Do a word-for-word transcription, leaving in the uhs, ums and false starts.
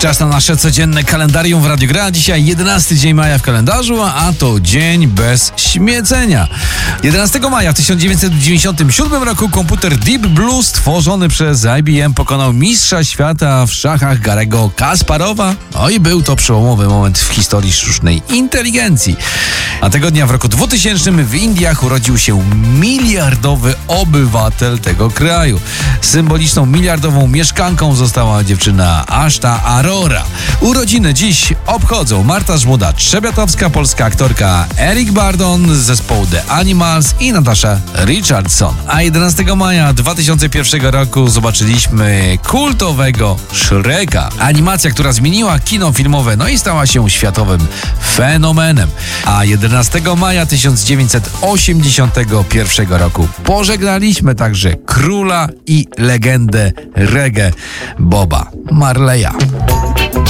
Czas na nasze codzienne kalendarium w Radiu Gra. Dzisiaj jedenasty dzień maja w kalendarzu, a to dzień bez śmiecenia. jedenastego maja w tysiąc dziewięćset dziewięćdziesiątym siódmym roku komputer Deep Blue stworzony przez I B M pokonał mistrza świata w szachach Garego Kasparowa. No i był to przełomowy moment w historii sztucznej inteligencji. A tego dnia w roku dwutysięcznym w Indiach urodził się miliardowy obywatel tego kraju. Symboliczną miliardową mieszkanką została dziewczyna Ashta Arora. Urodziny dziś obchodzą Marta Żmuda-Trzebiatowska, polska aktorka Eric Burdon z zespołu The Animals i Natasha Richardson. A jedenastego maja dwa tysiące pierwszego roku zobaczyliśmy kultowego Shreka. Animacja, która zmieniła kino filmowe, no i stała się światowym fenomenem. A jedenastego maja tysiąc dziewięćset osiemdziesiątego pierwszego roku pożegnaliśmy także króla i legendę reggae Boba Marleya.